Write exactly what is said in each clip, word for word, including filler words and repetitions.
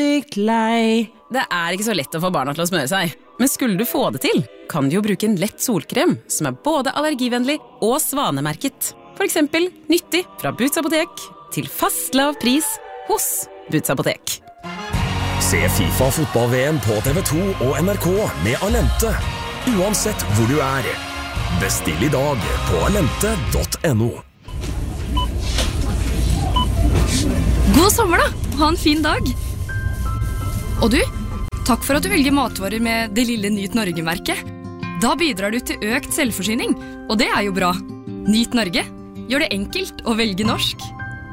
sykt lei. Det er ikke så lett å få barna til å smøre seg. Men skulle du få det til, kan du jo bruke en lett solkrem som er både allergivennlig og svanemerket. For eksempel nyttig fra Boots Apotek til fast lav pris hos Boots Apotek. Se FIFA fotball-V M på T V to og N R K med Alente. Uansett hvor du er. Bestill i dag på alente punktum no. God sommer da! Ha en fin dag! Og du, takk for at du velger matvarer med det lille Nyt Norge-merket. Da bidrar du til økt selvforsyning, og det er jo bra. Nyt Norge. Gjør det enkelt å velge norsk.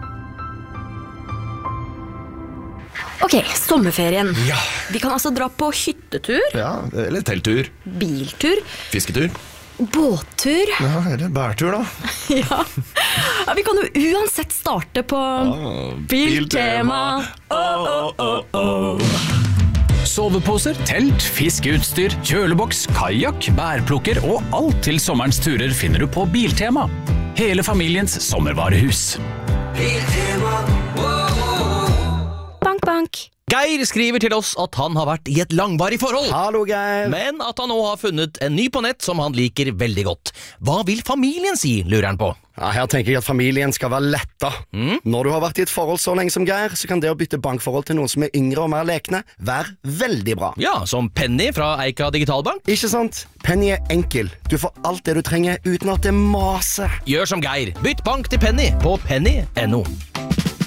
Ok, sommerferien. Ja. Vi kan altså dra på hyttetur. Ja, eller telttur. Biltur. Fisketur. Båttur. Ja, eller bærtur da. Ja. Ja, vi kan jo uansett starte på ah, Biltema. Oh, oh, oh, oh. Soveposer, telt, fiskeutstyr, kjøleboks, kajak, bærplukker og alt til sommerens turer finner du på Biltema. Hele familiens sommervarehus. Biltema, wow, wow. Bank, bank. Geir skriver til oss at han har vært i et langvarig forhold. Hallo, Geir. Men at han nå har funnet en ny på nett som han liker veldig godt. Hva vil familien si, lurer han på? Ja, her tenker jeg at familien skal være letta. Mm? Når du har vært i et forhold så lenge som Geir, så kan det å bytte bankforhold til noen som er yngre og mer lekne være veldig bra. Ja, som Penny fra Eika Digitalbank. Ikke sant? Penny er enkel. Du får alt det du trenger uten at det maser. Gjør som Geir. Bytt bank til Penny på penny punktum no.